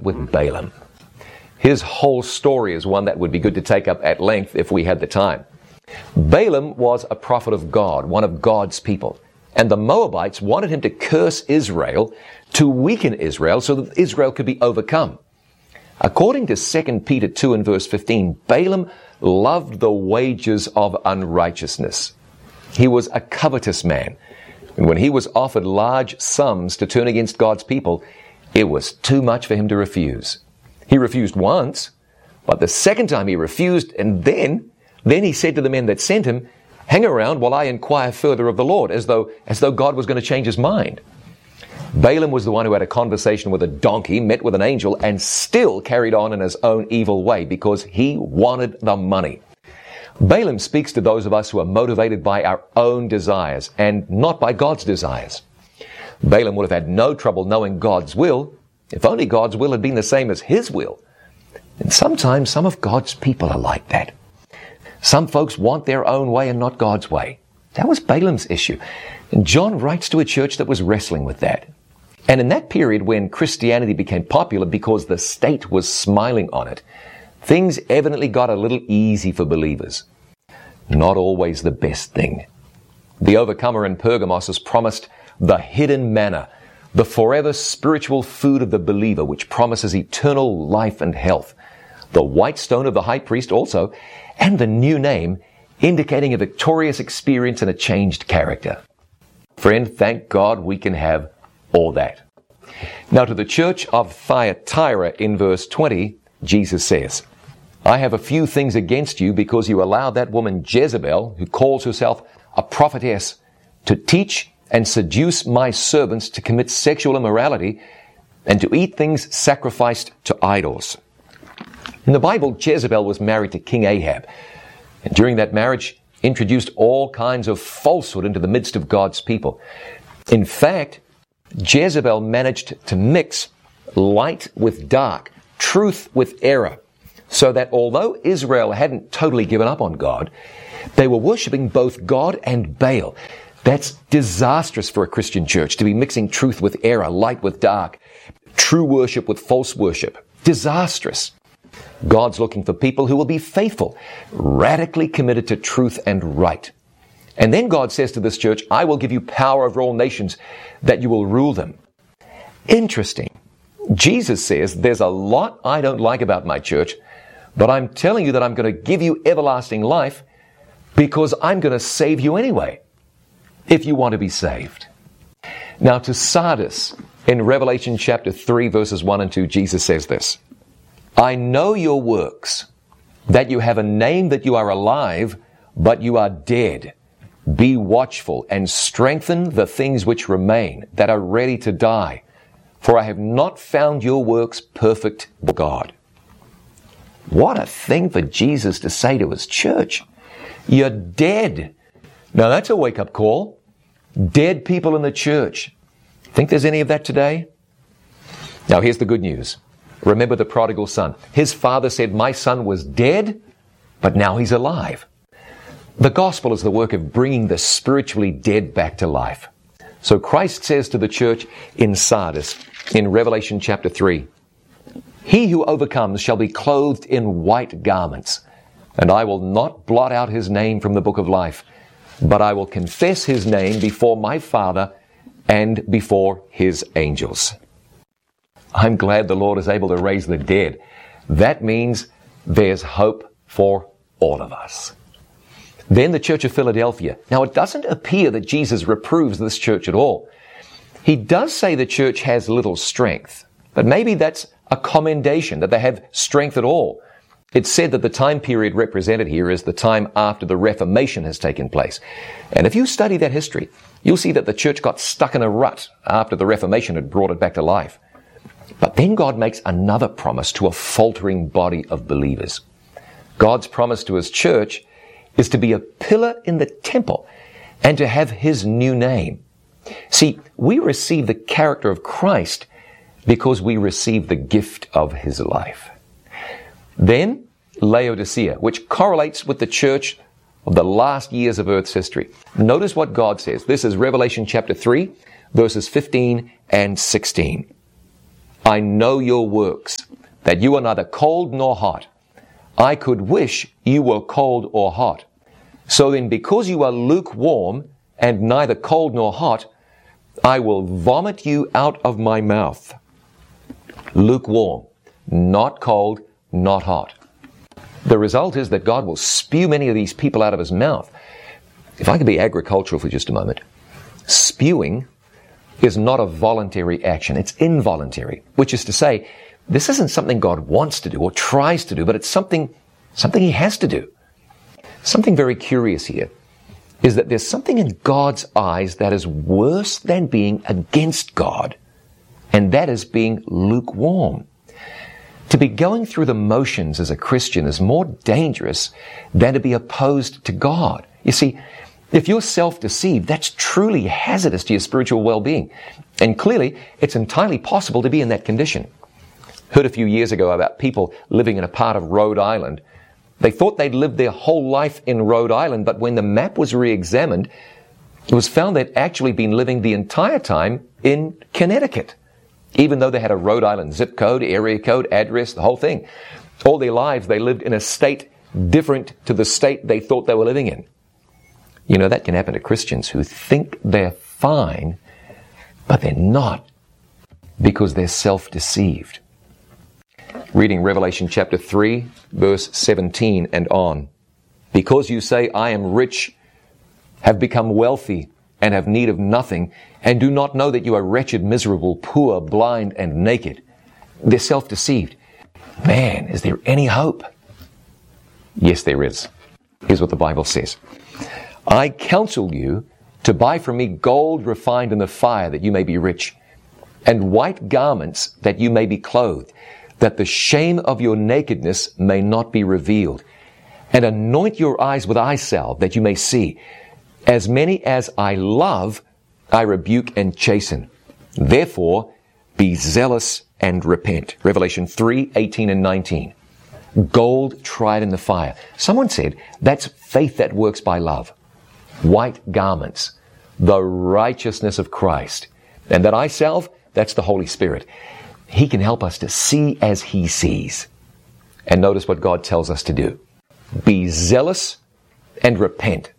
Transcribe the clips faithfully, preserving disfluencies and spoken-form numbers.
with Balaam. His whole story is one that would be good to take up at length if we had the time. Balaam was a prophet of God, one of God's people. And the Moabites wanted him to curse Israel, to weaken Israel so that Israel could be overcome. According to Second Peter two and verse fifteen, Balaam loved the wages of unrighteousness. He was a covetous man. And when he was offered large sums to turn against God's people, it was too much for him to refuse. He refused once, but the second time he refused, and then, then he said to the men that sent him, "Hang around while I inquire further of the Lord," as though, as though God was going to change his mind. Balaam was the one who had a conversation with a donkey, met with an angel, and still carried on in his own evil way because he wanted the money. Balaam speaks to those of us who are motivated by our own desires and not by God's desires. Balaam would have had no trouble knowing God's will if only God's will had been the same as his will. And sometimes some of God's people are like that. Some folks want their own way and not God's way. That was Balaam's issue. And John writes to a church that was wrestling with that. And in that period when Christianity became popular because the state was smiling on it, things evidently got a little easy for believers. Not always the best thing. The overcomer in Pergamos is promised the hidden manna, the forever spiritual food of the believer, which promises eternal life and health. The white stone of the high priest also, and the new name, indicating a victorious experience and a changed character. Friend, thank God we can have all that. Now to the church of Thyatira in verse twenty, Jesus says, "I have a few things against you because you allowed that woman Jezebel, who calls herself a prophetess, to teach and seduce my servants to commit sexual immorality and to eat things sacrificed to idols." In the Bible, Jezebel was married to King Ahab, and during that marriage introduced all kinds of falsehood into the midst of God's people. In fact, Jezebel managed to mix light with dark, truth with error, so that although Israel hadn't totally given up on God, they were worshiping both God and Baal. That's disastrous for a Christian church, to be mixing truth with error, light with dark, true worship with false worship. Disastrous. God's looking for people who will be faithful, radically committed to truth and right. And then God says to this church, "I will give you power over all nations, that you will rule them." Interesting. Jesus says, "There's a lot I don't like about my church, but I'm telling you that I'm going to give you everlasting life because I'm going to save you anyway, if you want to be saved." Now to Sardis, in Revelation chapter three, verses one and two, Jesus says this, "I know your works, that you have a name that you are alive, but you are dead. Be watchful and strengthen the things which remain, that are ready to die. For I have not found your works perfect before God." What a thing for Jesus to say to his church. You're dead. Now that's a wake-up call. Dead people in the church. Think there's any of that today? Now here's the good news. Remember the prodigal son. His father said, "My son was dead, but now he's alive." The gospel is the work of bringing the spiritually dead back to life. So Christ says to the church in Sardis, in Revelation chapter three, "He who overcomes shall be clothed in white garments, and I will not blot out his name from the book of life, but I will confess his name before my Father and before his angels." I'm glad the Lord is able to raise the dead. That means there's hope for all of us. Then the church of Philadelphia. Now it doesn't appear that Jesus reproves this church at all. He does say the church has little strength, but maybe that's a commendation, that they have strength at all. It's said that the time period represented here is the time after the Reformation has taken place. And if you study that history, you'll see that the church got stuck in a rut after the Reformation had brought it back to life. But then God makes another promise to a faltering body of believers. God's promise to his church is to be a pillar in the temple and to have his new name. See, we receive the character of Christ because we receive the gift of his life. Then, Laodicea, which correlates with the church of the last years of Earth's history. Notice what God says. This is Revelation chapter three, verses fifteen and sixteen. I know your works, that you are neither cold nor hot. I could wish you were cold or hot. So then, because you are lukewarm and neither cold nor hot, I will vomit you out of my mouth. Lukewarm, not cold, not hot. The result is that God will spew many of these people out of his mouth. If I could be agricultural for just a moment, spewing is not a voluntary action. It's involuntary, which is to say, this isn't something God wants to do or tries to do, but it's something, something he has to do. Something very curious here is that there's something in God's eyes that is worse than being against God, and that is being lukewarm. To be going through the motions as a Christian is more dangerous than to be opposed to God. You see, if you're self-deceived, that's truly hazardous to your spiritual well-being. And clearly, it's entirely possible to be in that condition. Heard a few years ago about people living in a part of Rhode Island. They thought they'd lived their whole life in Rhode Island, but when the map was re-examined, it was found they'd actually been living the entire time in Connecticut, even though they had a Rhode Island zip code, area code, address, the whole thing. All their lives, they lived in a state different to the state they thought they were living in. You know, that can happen to Christians who think they're fine, but they're not, because they're self-deceived. Reading Revelation chapter three, verse seventeen and on. Because you say, I am rich, have become wealthy, and have need of nothing, and do not know that you are wretched, miserable, poor, blind, and naked. They're self-deceived. Man, is there any hope? Yes, there is. Here's what the Bible says. I counsel you to buy from me gold refined in the fire, that you may be rich, and white garments, that you may be clothed, that the shame of your nakedness may not be revealed, and anoint your eyes with eye salve, that you may see. As many as I love, I rebuke and chasten. Therefore, be zealous and repent. Revelation three, eighteen and nineteen. Gold tried in the fire. Someone said, that's faith that works by love. White garments, the righteousness of Christ. And that eye salve, that's the Holy Spirit. He can help us to see as he sees. And notice what God tells us to do. Be zealous and repent.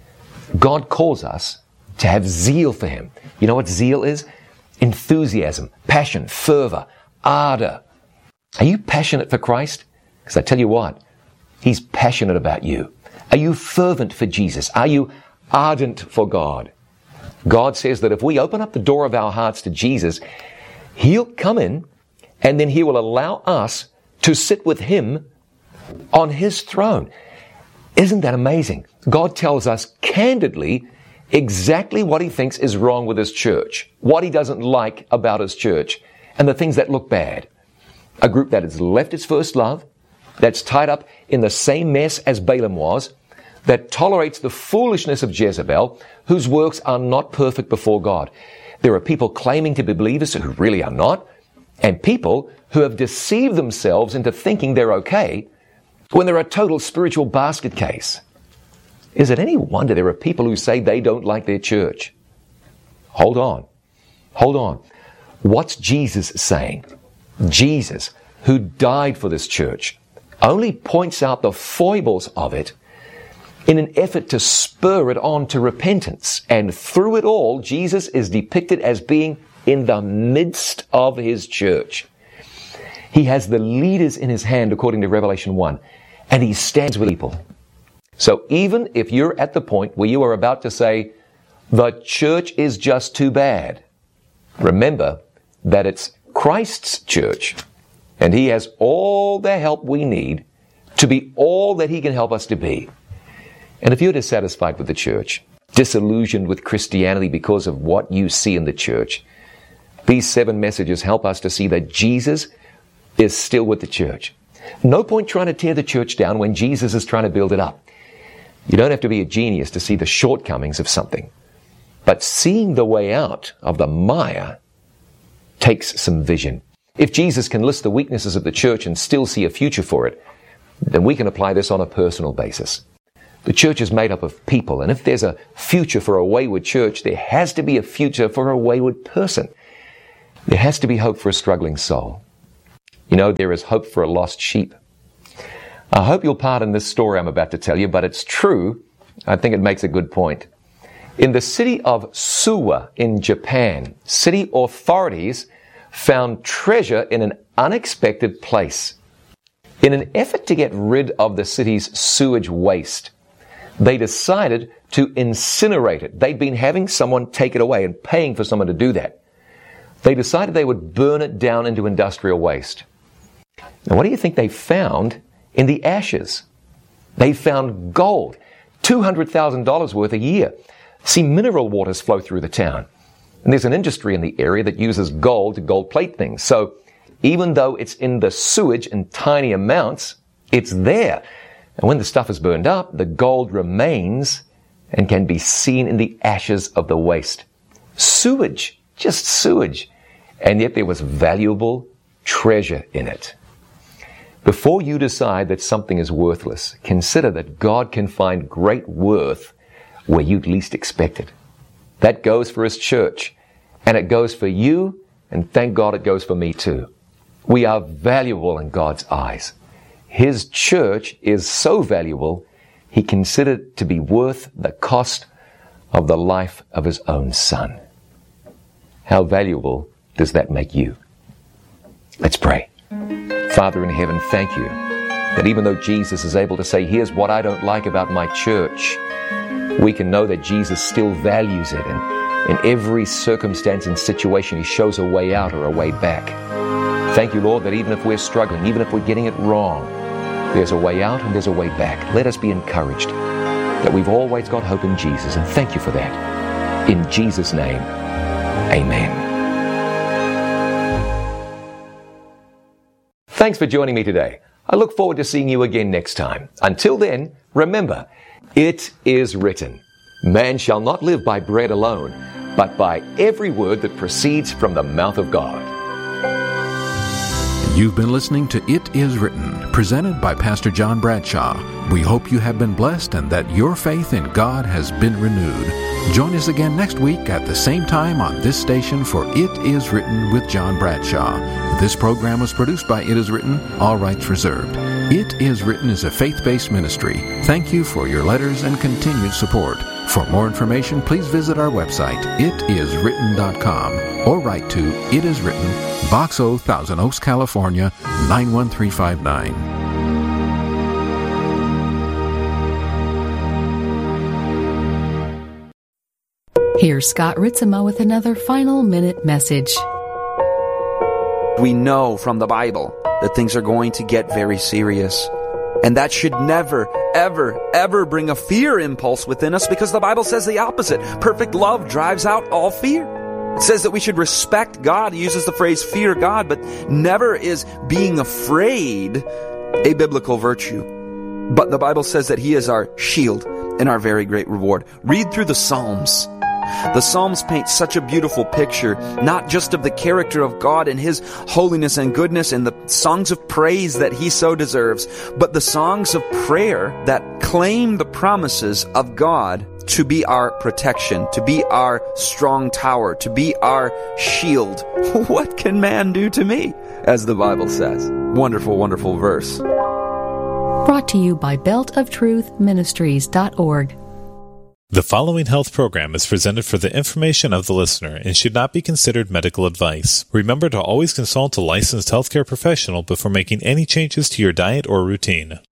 God calls us to have zeal for him. You know what zeal is? Enthusiasm, passion, fervor, ardor. Are you passionate for Christ? Because I tell you what, he's passionate about you. Are you fervent for Jesus? Are you ardent for God? God says that if we open up the door of our hearts to Jesus, he'll come in, and then he will allow us to sit with him on his throne. Isn't that amazing? God tells us candidly exactly what he thinks is wrong with his church, what he doesn't like about his church, and the things that look bad. A group that has left its first love, that's tied up in the same mess as Balaam was, that tolerates the foolishness of Jezebel, whose works are not perfect before God. There are people claiming to be believers who really are not, and people who have deceived themselves into thinking they're okay when they're a total spiritual basket case. Is it any wonder there are people who say they don't like their church? Hold on. Hold on. What's Jesus saying? Jesus, who died for this church, only points out the foibles of it in an effort to spur it on to repentance. And through it all, Jesus is depicted as being in the midst of his church. He has the leaders in his hand, according to Revelation one, and he stands with people. So even if you're at the point where you are about to say, the church is just too bad, remember that it's Christ's church, and he has all the help we need to be all that he can help us to be. And if you're dissatisfied with the church, disillusioned with Christianity because of what you see in the church, these seven messages help us to see that Jesus is still with the church. No point trying to tear the church down when Jesus is trying to build it up. You don't have to be a genius to see the shortcomings of something. But seeing the way out of the mire takes some vision. If Jesus can list the weaknesses of the church and still see a future for it, then we can apply this on a personal basis. The church is made up of people, and if there's a future for a wayward church, there has to be a future for a wayward person. There has to be hope for a struggling soul. You know, there is hope for a lost sheep. I hope you'll pardon this story I'm about to tell you, but it's true. I think it makes a good point. In the city of Suwa in Japan, city authorities found treasure in an unexpected place. In an effort to get rid of the city's sewage waste, they decided to incinerate it. They'd been having someone take it away and paying for someone to do that. They decided they would burn it down into industrial waste. Now, what do you think they found in the ashes? They found gold, two hundred thousand dollars worth a year. See, mineral waters flow through the town. And there's an industry in the area that uses gold to gold plate things. So even though it's in the sewage in tiny amounts, it's there. And when the stuff is burned up, the gold remains and can be seen in the ashes of the waste. Sewage, just sewage. And yet there was valuable treasure in it. Before you decide that something is worthless, consider that God can find great worth where you'd least expect it. That goes for His church, and it goes for you, and thank God it goes for me too. We are valuable in God's eyes. His church is so valuable, He considered it to be worth the cost of the life of His own Son. How valuable does that make you? Let's pray. Father in heaven, thank you that even though Jesus is able to say, here's what I don't like about my church, we can know that Jesus still values it, and in every circumstance and situation He shows a way out or a way back. Thank you, Lord, that even if we're struggling, even if we're getting it wrong, there's a way out and there's a way back. Let us be encouraged that we've always got hope in Jesus, and thank you for that. In Jesus' name, amen. Thanks for joining me today. I look forward to seeing you again next time. Until then, remember, it is written, man shall not live by bread alone, but by every word that proceeds from the mouth of God. You've been listening to It Is Written, presented by Pastor John Bradshaw. We hope you have been blessed and that your faith in God has been renewed. Join us again next week at the same time on this station for It Is Written with John Bradshaw. This program was produced by It Is Written, all rights reserved. It Is Written is a faith-based ministry. Thank you for your letters and continued support. For more information, please visit our website, it is written dot com, or write to It Is Written, Box O, Thousand Oaks, California, nine one three five nine. Here's Scott Ritzema with another final minute message. We know from the Bible that things are going to get very serious. And that should never, ever, ever bring a fear impulse within us, because the Bible says the opposite. Perfect love drives out all fear. It says that we should respect God. It uses the phrase fear God, but never is being afraid a biblical virtue. But the Bible says that He is our shield and our very great reward. Read through the Psalms. The Psalms paint such a beautiful picture, not just of the character of God and His holiness and goodness and the songs of praise that He so deserves, but the songs of prayer that claim the promises of God to be our protection, to be our strong tower, to be our shield. What can man do to me? As the Bible says. Wonderful, wonderful verse. Brought to you by belt of truth ministries dot org. The following health program is presented for the information of the listener and should not be considered medical advice. Remember to always consult a licensed healthcare professional before making any changes to your diet or routine.